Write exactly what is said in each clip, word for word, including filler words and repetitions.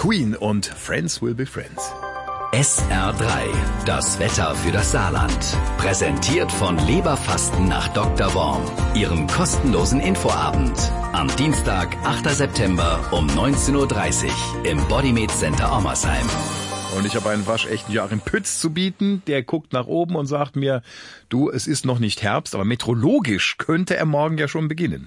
Queen und Friends Will Be Friends. S R drei, das Wetter für das Saarland. Präsentiert von Leberfasten nach Doktor Worm. Ihrem kostenlosen Infoabend. Am Dienstag, achter September um neunzehn Uhr dreißig im Bodymed Center Ommersheim. Und ich habe einen waschechten Joachim Pütz zu bieten. Der guckt nach oben und sagt mir, du, es ist noch nicht Herbst, aber meteorologisch könnte er morgen ja schon beginnen.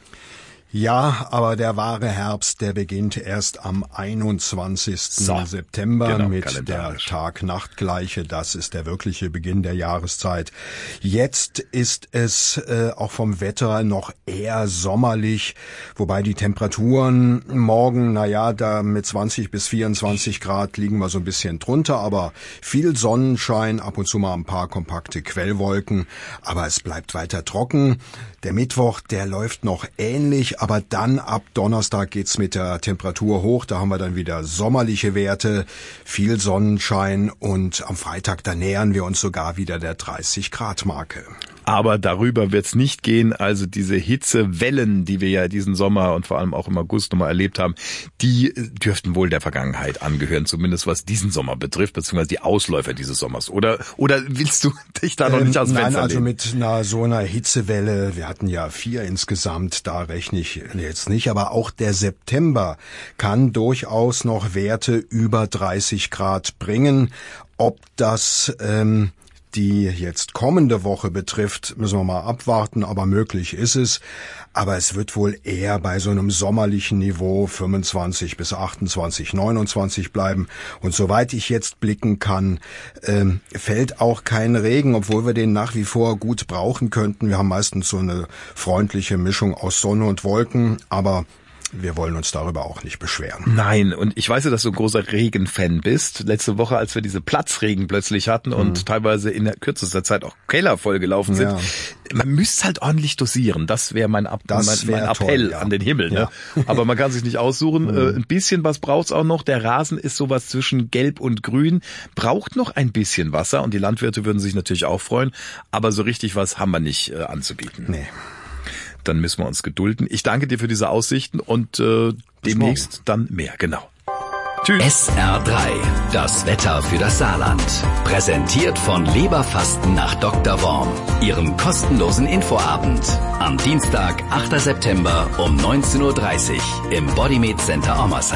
Ja, aber der wahre Herbst, der beginnt erst am einundzwanzigsten So, September genau, mit der Tag-Nacht-Gleiche. Das ist der wirkliche Beginn der Jahreszeit. Jetzt ist es äh, auch vom Wetter noch eher sommerlich, wobei die Temperaturen morgen, na ja, da mit zwanzig bis vierundzwanzig Grad liegen wir so ein bisschen drunter, aber viel Sonnenschein, ab und zu mal ein paar kompakte Quellwolken, aber es bleibt weiter trocken. Der Mittwoch, der läuft noch ähnlich, aber dann ab Donnerstag geht's mit der Temperatur hoch. Da haben wir dann wieder sommerliche Werte, viel Sonnenschein und am Freitag, da nähern wir uns sogar wieder der dreißig Grad Marke. Aber darüber wird's nicht gehen. Also diese Hitzewellen, die wir ja diesen Sommer und vor allem auch im August nochmal erlebt haben, die dürften wohl der Vergangenheit angehören, zumindest was diesen Sommer betrifft, beziehungsweise die Ausläufer dieses Sommers. Oder oder willst du dich da noch nicht aus dem ähm, Fenster Nein, also lehnen? mit einer so einer Hitzewelle, wir hatten ja vier insgesamt, da rechne ich jetzt nicht, aber auch der September kann durchaus noch Werte über dreißig Grad bringen. Ob das ähm, die jetzt kommende Woche betrifft, müssen wir mal abwarten, aber möglich ist es. Aber es wird wohl eher bei so einem sommerlichen Niveau fünfundzwanzig bis achtundzwanzig, neunundzwanzig bleiben. Und soweit ich jetzt blicken kann, ähm, fällt auch kein Regen, obwohl wir den nach wie vor gut brauchen könnten. Wir haben meistens so eine freundliche Mischung aus Sonne und Wolken, aber wir wollen uns darüber auch nicht beschweren. Nein, und ich weiß ja, dass du ein großer Regenfan bist. Letzte Woche, als wir diese Platzregen plötzlich hatten und mhm. teilweise in der kürzester Zeit auch Keller vollgelaufen sind. Ja. Man müsste halt ordentlich dosieren. Das wäre mein, Ab- mein, mein Appell toll, ja. an den Himmel. Ja. Ne? Aber man kann sich nicht aussuchen. Mhm. Ein bisschen was braucht's auch noch. Der Rasen ist sowas zwischen Gelb und Grün. Braucht noch ein bisschen Wasser und die Landwirte würden sich natürlich auch freuen. Aber so richtig was haben wir nicht äh, anzubieten. Nee. Dann müssen wir uns gedulden. Ich danke dir für diese Aussichten und äh, demnächst dann mehr. Genau. Tschüss. S R drei, das Wetter für das Saarland. Präsentiert von Leberfasten nach Doktor Worm. Ihrem kostenlosen Infoabend. Am Dienstag, achter September um neunzehn Uhr dreißig im Bodymed Center Ommersheim.